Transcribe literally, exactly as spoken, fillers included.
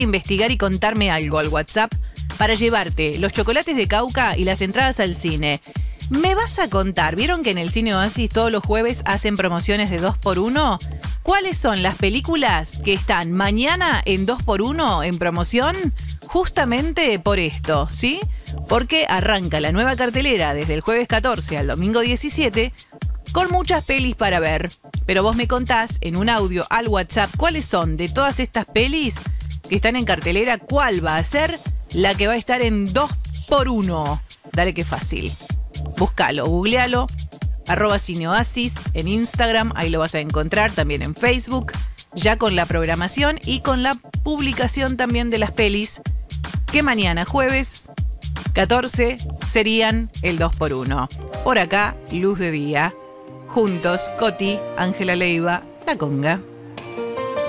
investigar y contarme algo al WhatsApp para llevarte los chocolates de Cauca y las entradas al cine. ¿Me vas a contar? ¿Vieron que en el Cine Oasis todos los jueves hacen promociones de dos por uno? ¿Cuáles son las películas que están mañana en dos por uno en promoción? Justamente por esto, ¿sí? Porque arranca la nueva cartelera desde el jueves catorce al domingo diecisiete con muchas pelis para ver. Pero vos me contás en un audio al WhatsApp cuáles son de todas estas pelis que están en cartelera, cuál va a ser la que va a estar en dos por uno. Dale que fácil. Búscalo, googlealo, arroba cineoasis en Instagram, ahí lo vas a encontrar, también en Facebook, ya con la programación y con la publicación también de las pelis, que mañana jueves catorce serían el dos por uno. Por acá, luz de día. Juntos, Coti, Ángela Leiva, La Conga.